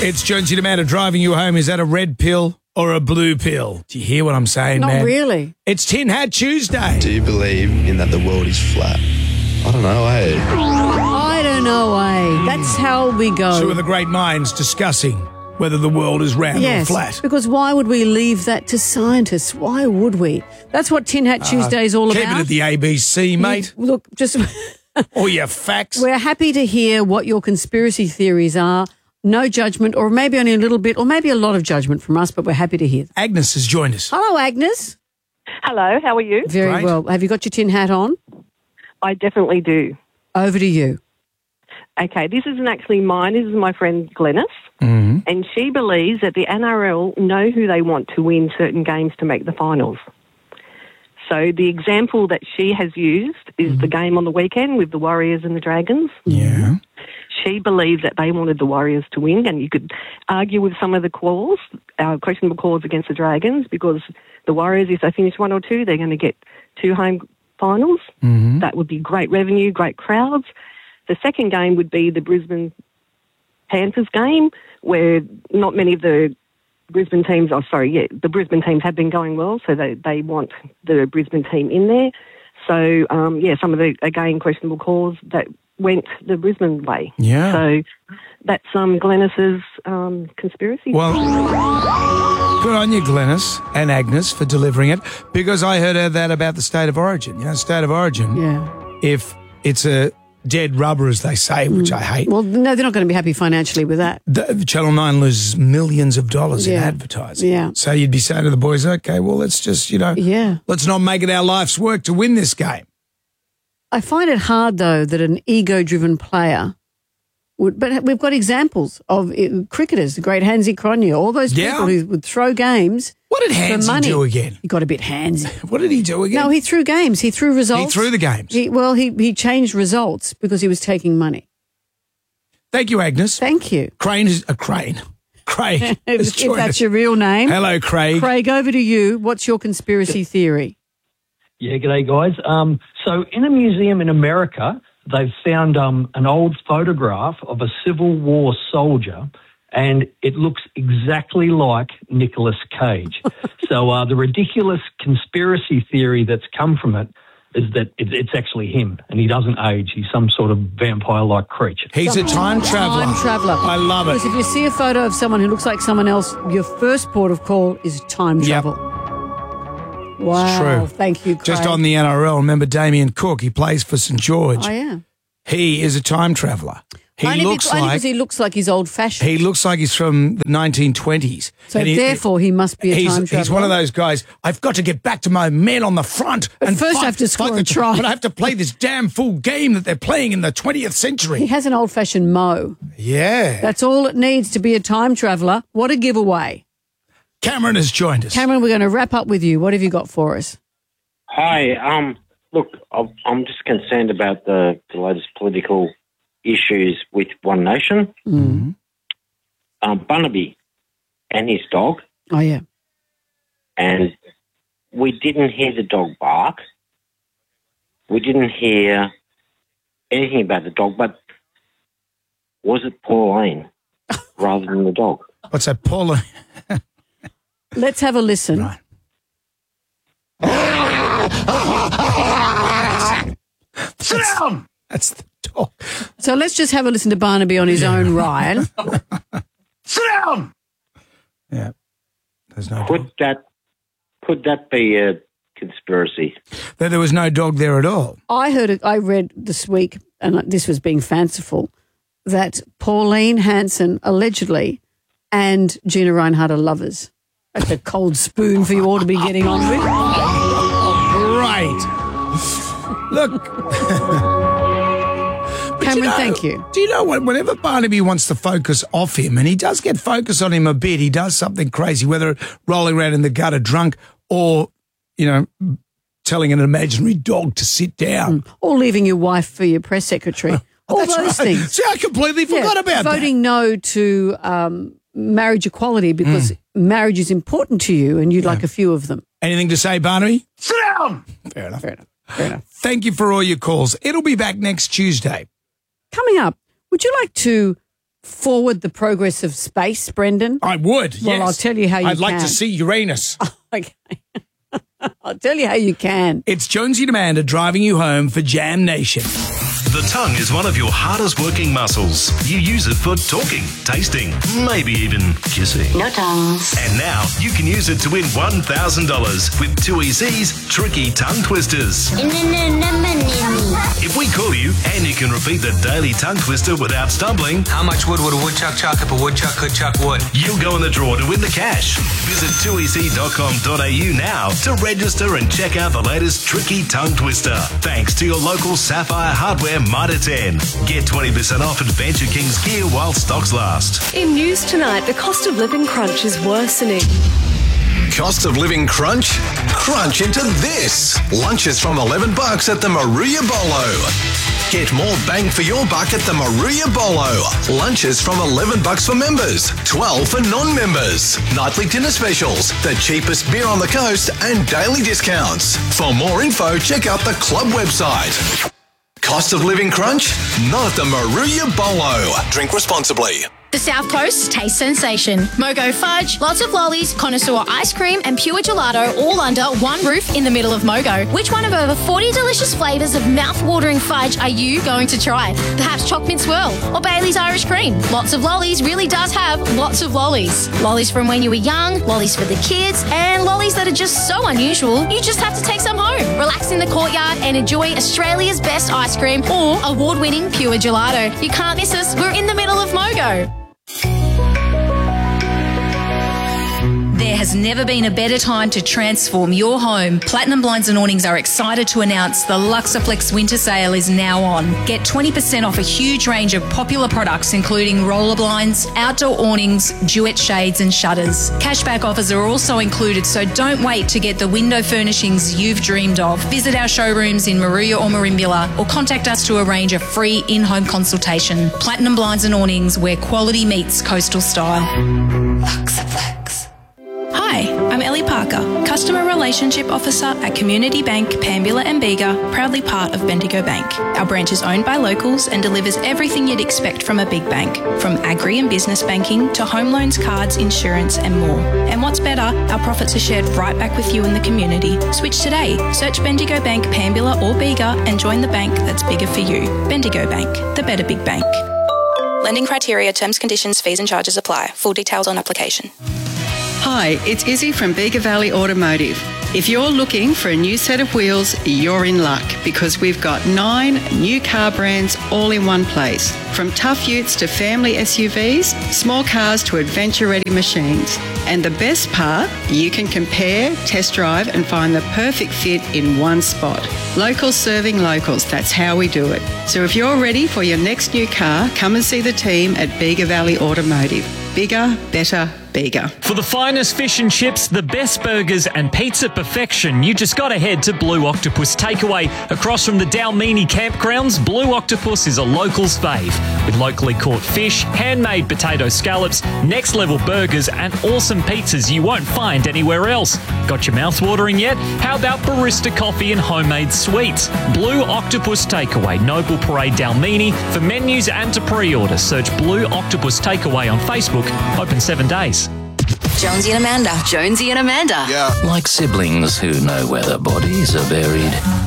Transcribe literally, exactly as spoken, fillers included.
It's Jonesy Amanda driving you home. Is that a red pill or a blue pill? Do you hear what I'm saying, Not man? Not really. It's Tin Hat Tuesday. Do you believe in that the world is flat? I don't know, eh? I don't know, eh? That's how we go. Two of the great minds discussing whether the world is round yes, or flat. Because why would we leave that to scientists? Why would we? That's what Tin Hat Tuesday is all keep about. Keep it at the A B C, mate. You, look, just... All your facts. We're happy to hear what your conspiracy theories are. No judgment, or maybe only a little bit, or maybe a lot of judgment from us, but we're happy to hear them. Agnes has joined us. Hello, Agnes. Hello, how are you? Very Great. well. Have you got your tin hat on? I definitely do. Over to you. Okay, this isn't actually mine. This is my friend Glenys, mm-hmm. and she believes that the N R L know who they want to win certain games to make the finals. So the example that she has used is mm-hmm. the game on the weekend with the Warriors and the Dragons. Yeah. She believed that they wanted the Warriors to win, and you could argue with some of the calls, uh, questionable calls against the Dragons, because the Warriors, if they finish one or two, they're going to get two home finals. Mm-hmm. That would be great revenue, great crowds. The second game would be the Brisbane Panthers game, where not many of the Brisbane teams, oh sorry, yeah, the Brisbane teams have been going well, so they, they want the Brisbane team in there. So, um, yeah, some of the, again, questionable calls that went the Brisbane way. Yeah. So that's um, Glenys's um, conspiracy. Well, good on you, Glenys and Agnes, for delivering it, because I heard that about the State of Origin. You know, State of Origin, yeah. if it's a dead rubber, as they say, which mm. I hate. Well, no, they're not going to be happy financially with that. The, Channel nine loses millions of dollars yeah. in advertising. Yeah. So you'd be saying to the boys, okay, well, let's just, you know, yeah. let's not make it our life's work to win this game. I find it hard, though, that an ego-driven player would, but we've got examples of it, cricketers, the great Hansi Cronje, all those yeah. people who would throw games. What did Hansi for money. do again? He got a bit handsy. What did he do again? No, he threw games. He threw results. He threw the games. He, well, he, he changed results because he was taking money. Thank you, Agnes. Thank you. Crane is a Crane. Craig. if if that's your real name. Hello, Craig. Craig, over to you. What's your conspiracy theory? Yeah, g'day, guys. Um, so in a museum in America, they've found um, an old photograph of a Civil War soldier, and it looks exactly like Nicolas Cage. so uh, the ridiculous conspiracy theory that's come from it is that it, it's actually him, and he doesn't age. He's some sort of vampire-like creature. He's a time traveller. Time traveller. I love it. Because if you see a photo of someone who looks like someone else, your first port of call is time travel. Yep. Wow. It's true. Thank you, Craig. Just on the N R L, remember Damien Cook? He plays for St George. Oh, yeah. He is a time traveller. He only looks because, only like because he looks like he's old-fashioned. he looks like he's from the nineteen twenties. So And he- therefore, he must be a he's, time traveller. he's one of those guys. I've got to get back to my men on the front. But and first fight, I have to score fight a the, try. But I have to play this damn full game that they're playing in the twentieth He century. has an old-fashioned mo. Yeah. That's all it needs to be a time traveller. What a giveaway. Cameron has joined us. Cameron, we're going to wrap up with you. What have you got for us? Hi. Um, look, I'm I'm just concerned about the, the latest political issues with One Nation. Mm-hmm. Um, Barnaby and his dog, Oh, yeah. and we didn't hear the dog bark. We didn't hear anything about the dog, but was it Pauline rather than the dog? What's that, Paula? Let's have a listen. Right. Sit down! That's the dog. So let's just have a listen to Barnaby on his own, Ryan. Sit down! Yeah. There's no Could dog. that could that be a conspiracy? That there was no dog there at all. I heard it, I read this week, and this was being fanciful, that Pauline Hanson allegedly and Gina Reinhardt are lovers. That's a cold spoon for you all to be getting on with. Right. Look. But Cameron, you know, thank you. Do you know what? Whenever Barnaby wants to focus off him, and he does get focus on him a bit, he does something crazy, whether rolling around in the gutter drunk or, you know, telling an imaginary dog to sit down. Or leaving your wife for your press secretary. Oh, all that's those right. things. See, I completely forgot Yeah, about voting no to um, marriage equality because Mm. marriage is important to you and you'd like a few of them. that. Anything to say, Barnaby? Sit down! Fair enough. Fair enough. Fair enough. Thank you for all your calls. It'll be back next Tuesday. Coming up, would you like to forward the progress of space, Brendan? I would, Well, yes. I'll tell you how you I'd like can. to see Uranus. Okay. I'll tell you how you can. It's Jonesy and Amanda driving you home for Jam Nation. The tongue is one of your hardest working muscles. You use it for talking, tasting, maybe even kissing. No tongues. And now you can use it to win one thousand dollars with two E C's Tricky Tongue Twisters. If we call you and you can repeat the daily tongue twister without stumbling, How much wood would a woodchuck chuck if a woodchuck could chuck wood? you'll go in the draw to win the cash. Visit two e c dot com dot a u now to register and check out the latest Tricky Tongue Twister. Thanks to your local Sapphire Hardware Mitre ten. Get twenty percent off Adventure Kings gear while stocks last. In news tonight, the cost of living crunch is worsening. Cost of living crunch? Crunch into this. Lunches from eleven bucks at the Maruya Bolo. Get more bang for your buck at the Maruya Bolo. Lunches from eleven bucks for members, twelve for non-members. Nightly dinner specials, the cheapest beer on the coast and daily discounts. For more info, check out the club website. Cost of living crunch? Not at the Maruya Bolo. Drink responsibly. The South Coast Taste Sensation. Mogo Fudge, lots of lollies, connoisseur ice cream and pure gelato all under one roof in the middle of Mogo. Which one of over forty delicious flavours of mouth-watering fudge are you going to try? Perhaps Choc Mint Swirl or Bailey's Irish Cream. Lots of lollies really does have lots of lollies. Lollies from when you were young, lollies for the kids, and lollies that are just so unusual, you just have to take some home. Relax in the courtyard and enjoy Australia's best ice cream or award-winning pure gelato. You can't miss us. We're in the middle of Mogo. There has never been a better time to transform your home. Platinum Blinds and Awnings are excited to announce the Luxaflex winter sale is now on. Get twenty percent off a huge range of popular products including roller blinds, outdoor awnings, duet shades and shutters. Cashback offers are also included, so don't wait to get the window furnishings you've dreamed of. Visit our showrooms in Maruya or Merimbula or contact us to arrange a free in-home consultation. Platinum Blinds and Awnings, where quality meets coastal style. Luxaflex. Hi, I'm Ellie Parker, Customer Relationship Officer at Community Bank, Pambula and Bega, proudly part of Bendigo Bank. Our branch is owned by locals and delivers everything you'd expect from a big bank, from agri and business banking to home loans, cards, insurance and more. And what's better, our profits are shared right back with you in the community. Switch today. Search Bendigo Bank, Pambula or Bega and join the bank that's bigger for you. Bendigo Bank, the better big bank. Lending criteria, terms, conditions, fees and charges apply. Full details on application. Hi, it's Izzy from Bega Valley Automotive. If you're looking for a new set of wheels, you're in luck because we've got nine new car brands all in one place. From tough utes to family S U Vs, small cars to adventure-ready machines. And the best part, you can compare, test drive and find the perfect fit in one spot. Locals serving locals, that's how we do it. So if you're ready for your next new car, come and see the team at Bega Valley Automotive. Bigger, better, bigger. For the finest fish and chips, the best burgers and pizza perfection, you just got to head to Blue Octopus Takeaway. Across from the Dalmini campgrounds, Blue Octopus is a local's fave. With locally caught fish, handmade potato scallops, next level burgers and awesome pizzas you won't find anywhere else. Got your mouth watering yet? How about barista coffee and homemade sweets? Blue Octopus Takeaway, Noble Parade Dalmini. For menus and to pre-order, search Blue Octopus Takeaway on Facebook. Open seven days. Jonesy and Amanda. Jonesy and Amanda. Yeah. Like siblings who know where their bodies are buried.